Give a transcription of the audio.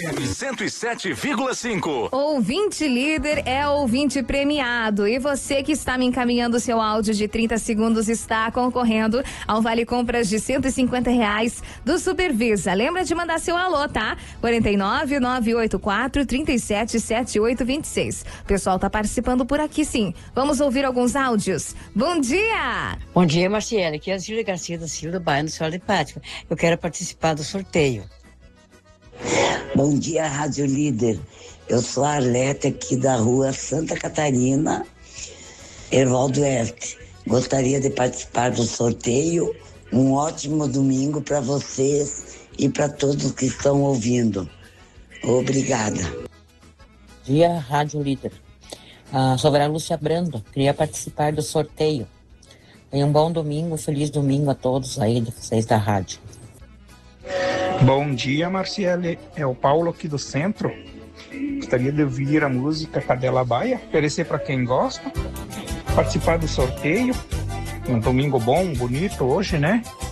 107,5. Ouvinte líder é ouvinte premiado. E você que está me encaminhando seu áudio de 30 segundos está concorrendo ao Vale Compras de R$ 150 do Supervisa. Lembra de mandar seu alô, tá? 49984377826. O pessoal tá participando por aqui, sim. Vamos ouvir alguns áudios. Bom dia! Bom dia, Marciele. Aqui é a Júlia Garcia da Silva, bairro do Senhora de Fátima. Eu quero participar do sorteio. Bom dia, Rádio Líder. Eu sou a Arlete aqui da rua Santa Catarina, Hervaldo Erte. Gostaria de participar do sorteio. Um ótimo domingo para vocês e para todos que estão ouvindo. Obrigada. Bom dia, Rádio Líder. Sou a Lúcia Brando. Queria participar do sorteio. Tenham um bom domingo, feliz domingo a todos aí de vocês da rádio. Bom dia, Marciele. É o Paulo aqui do centro. Gostaria de ouvir a música Cadela Baia, oferecer para quem gosta, participar do sorteio. Um domingo bom, bonito hoje, né?